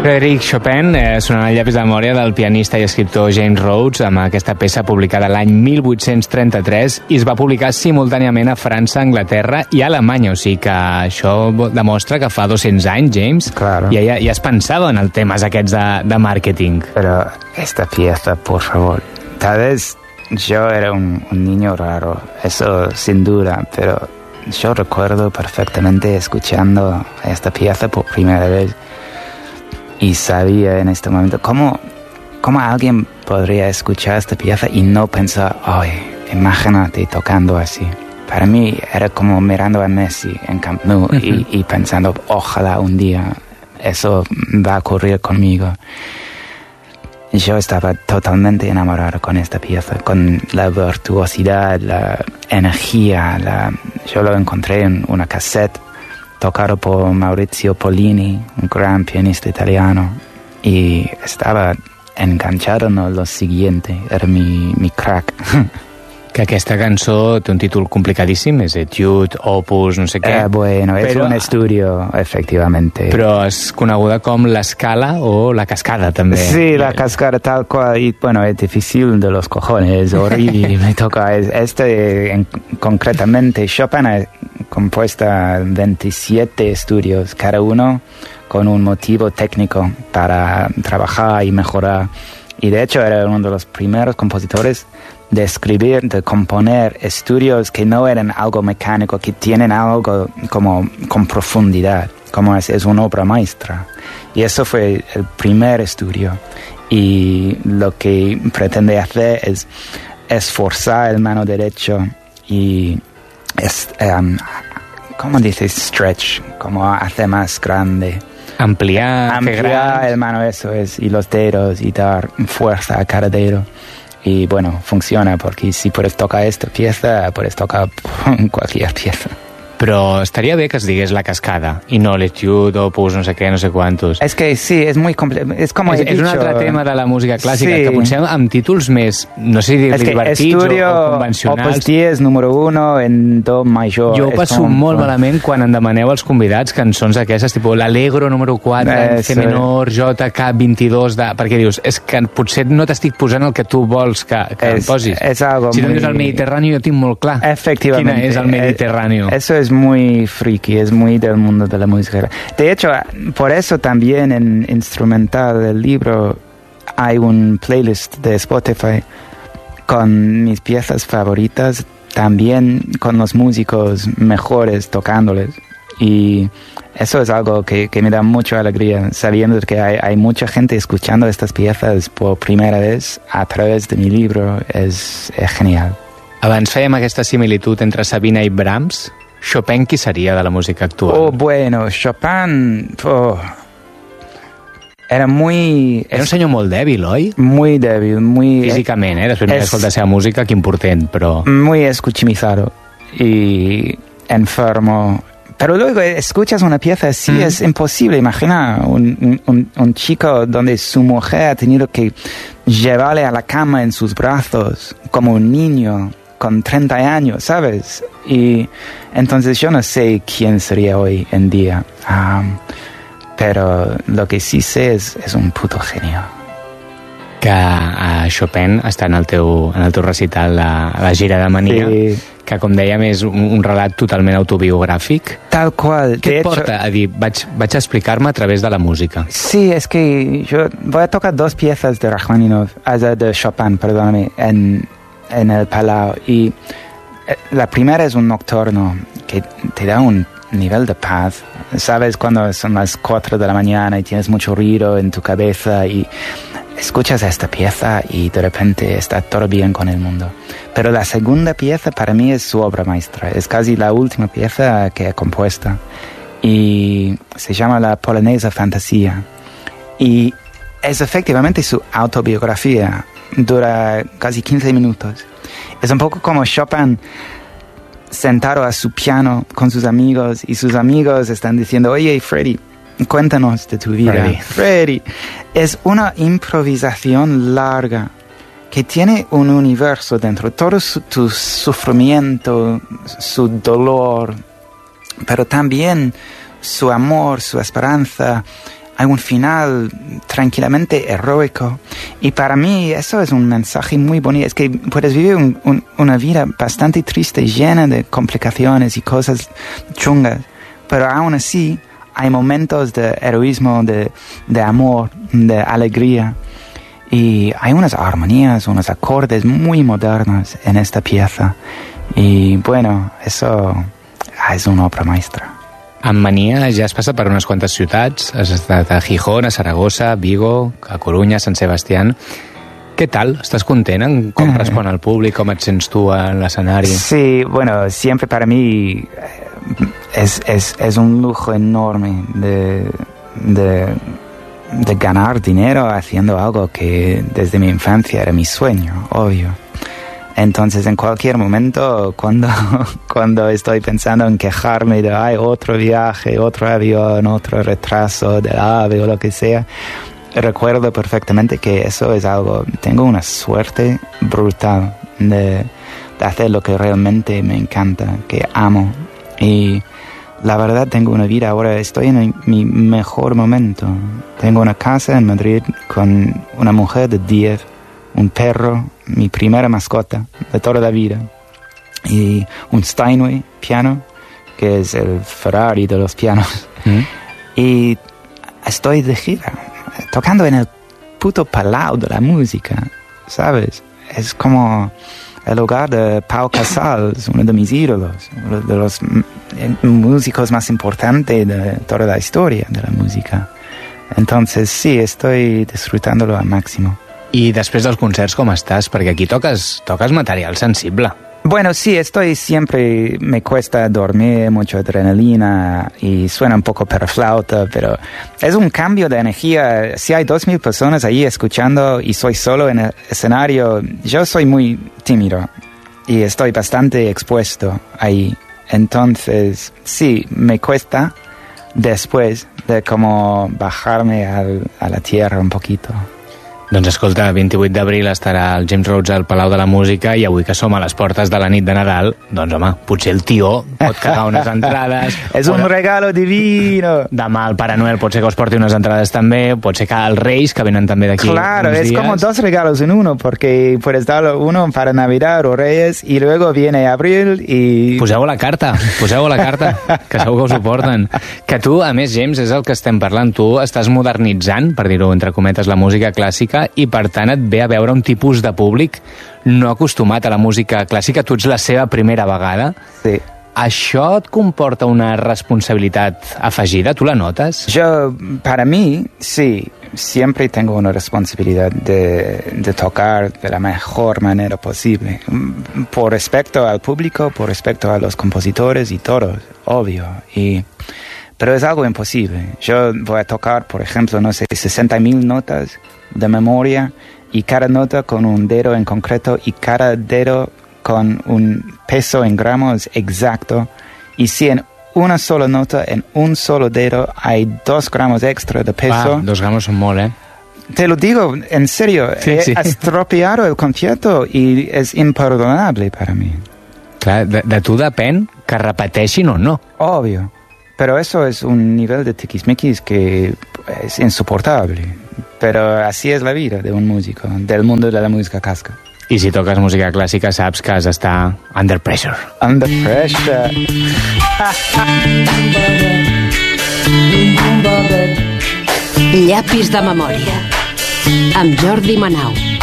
Frédéric Chopin, sonant el llapis de memòria del pianista i escriptor James Rhodes, amb aquesta peça publicada l'any 1833 i es va publicar simultàniament a França, Anglaterra i Alemanya, o sigui que això demostra que fa 200 anys, James, claro, ja es pensava en els temes aquests de màrqueting. Pero esta pieza, por favor, tal vez yo era un niño raro, eso sin duda, pero yo recuerdo perfectamente escuchando esta pieza por primera vez y sabía en este momento cómo alguien podría escuchar esta pieza y no pensar, ay, imagínate tocando así. Para mí era como mirando a Messi en Camp Nou y pensando, ojalá un día eso va a ocurrir conmigo. Yo estaba totalmente enamorado con esta pieza, con la virtuosidad, la energía. Yo lo encontré en una cassette tocado por Maurizio Pollini, un gran pianista italiano, y estaba enganchado en lo siguiente, era mi crack. Que aquesta cançó té un títol complicadíssim, és Etude, Opus, no sé què. Bueno, es un estudio, efectivamente. Però és coneguda com l'escala o la cascada, també. Sí, la cascada tal cual, y bueno, es difícil de los cojones, horrible, me toca. Concretamente, Chopin ha compuesto 27 estudios, cada uno con un motivo técnico para trabajar y mejorar. Y de hecho era uno de los primeros compositores de escribir, de componer estudios que no eran algo mecánico, que tienen algo como con profundidad, como es una obra maestra. Y eso fue el primer estudio. Y lo que pretende hacer es esforzar el mano derecho y ¿cómo dices? Stretch, como hacer más grande. Ampliar el mano, eso es, y los dedos, y dar fuerza a cada dedo. Y bueno, funciona, porque si puedes tocar esta pieza, puedes tocar cualquier pieza. Però estaria bé que es digués la cascada i no l'Etude, Opus, no sé què, no sé quantos. Es que sí, es muy complejo. Es como és un altre tema de la música clàssica, sí, que potser amb títols més, no sé si dir-li divertits o convencionals. Opus 10, número 1, en do major. Jo passo molt malament quan em demaneu als convidats cançons aquestes, tipus l'Allegro número 4, en C menor, JK22, perquè dius, és que potser no t'estic posant el que tu vols que em posis. Si no dius el Mediterrani, jo tinc molt clar quina és el Mediterrani. Eso es muy friki, es muy del mundo de la música. De hecho, por eso también en instrumental del libro hay un playlist de Spotify con mis piezas favoritas, también con los músicos mejores tocándoles. Y eso es algo que me da mucha alegría, sabiendo que hay mucha gente escuchando estas piezas por primera vez a través de mi libro. Es genial. Abans fèiem aquesta similitud entre Sabina i Brahms. Chopin, qui seria de la música actual? Bueno, Chopin... Era un senyor molt dèbil, oi? Muy débil, muy... Físicament, després m'he d'escoltar la seva música, que important, però... Muy escuchimizado y enfermo. Pero luego escuchas una pieza así, es imposible. Imagina un chico donde su mujer ha tenido que llevarle a la cama en sus brazos como un niño con 30 años, ¿sabes? Y entonces yo no sé quién sería hoy en día. Pero lo que sí sé es un puto genio. Que Chopin està en el teu recital a la gira de Mania, sí, que com dèiem és un relat totalment autobiogràfic. Tal cual. Què et porta a dir, vaig a explicar-me a través de la música? Sí, es que yo voy a tocar 2 piezas de de Chopin, perdóname, en el Palau, y la primera es un nocturno que te da un nivel de paz. Sabes cuando son las 4 de la mañana y tienes mucho ruido en tu cabeza y escuchas esta pieza y de repente está todo bien con el mundo. Pero la segunda pieza para mí es su obra maestra, es casi la última pieza que he compuesto y se llama la Polonesa Fantasía y es efectivamente su autobiografía. Dura casi 15 minutos. Es un poco como Chopin sentado a su piano con sus amigos y sus amigos están diciendo, oye, Freddy, cuéntanos de tu vida. Freddy. Es una improvisación larga que tiene un universo dentro, todo tu sufrimiento, su dolor, pero también su amor, su esperanza, hay un final tranquilamente heroico. Y para mí eso es un mensaje muy bonito. Es que puedes vivir una vida bastante triste, llena de complicaciones y cosas chungas, pero aún así hay momentos de heroísmo, de amor, de alegría. Y hay unas armonías, unos acordes muy modernos en esta pieza. Y bueno, eso és una obra maestra. Amb Mania ja has passat per unes quantes ciutats, has estat a Gijón, a Saragossa, Vigo, a Coruña, Sant Sebastián. Què tal? Estàs content en com respon el públic, com et sents tu en l'escenari? Sí, bueno, siempre para mí es un lujo enorme de ganar dinero haciendo algo que desde mi infancia era mi sueño, obvio. Entonces, en cualquier momento, cuando estoy pensando en quejarme de otro viaje, otro avión, otro retraso del AVE o lo que sea, recuerdo perfectamente que eso es algo... Tengo una suerte brutal de hacer lo que realmente me encanta, que amo. Y la verdad, tengo una vida ahora, estoy en mi mejor momento. Tengo una casa en Madrid con una mujer de 10, un perro, mi primera mascota de toda la vida, y un Steinway piano, que es el Ferrari de los pianos. Y estoy de gira, tocando en el puto Palau de la música, ¿sabes? Es como el hogar de Pau Casals, uno de mis ídolos, uno de los músicos más importantes de toda la historia de la música. Entonces sí, estoy disfrutándolo al máximo. I després dels concerts com estàs? Perquè aquí toques material sensible. Bueno, sí, siempre me cuesta dormir, mucha adrenalina y suena un poco periflauta, pero es un cambio de energía. Si hay 2,000 personas ahí escuchando y soy solo en el escenario, yo soy muy tímido y estoy bastante expuesto ahí. Entonces, sí, me cuesta después de como bajarme a la tierra un poquito. Doncs escolta, 28 d'abril estarà el James Rhodes al Palau de la Música i avui que som a les portes de la nit de Nadal, doncs home, potser el tió pot cagar unes entrades. És un regalo divino. Demà el Pare Noel pot ser que us porti unes entrades també, pot ser que els Reis, que venen també d'aquí claro, uns dies. Claro, es como 2 regalos en uno, porque puedes dar uno para Navidad o Reyes y luego viene abril y... Poseu la carta, que segur que us ho porten. Que tu, a més, James, és el que estem parlant, tu estàs modernitzant, per dir-ho entre cometes, la música clàssica i per tant et ve a veure un tipus de públic no acostumat a la música clàssica, tu ets la seva primera vegada. Sí. ¿Això et comporta una responsabilitat afegida? ¿Tú la notas? Para mí, sí, siempre tengo una responsabilidad de tocar de la mejor manera posible, por respecto al público, por respecto a los compositores y todos, obvio, pero es algo imposible. Yo voy a tocar, por ejemplo, no sé, 60,000 notas de memoria y cada nota con un dedo en concreto y cada dedo con un peso en gramos exacto. Y si en una sola nota, en un solo dedo, hay 2 gramos extra de peso... 2 gramos son molt, Te lo digo, en serio, sí. He estropeado el concierto y es imperdonable para mí. Clar, de tu depèn que repeteixin o no. Obvio. Pero eso es un nivel de tiquismiquis que es insoportable. Pero así es la vida de un músico, del mundo de la música clásica. I si toques música clàssica saps que has d'estar under pressure. Under pressure. Llapis de memòria amb Jordi Manau.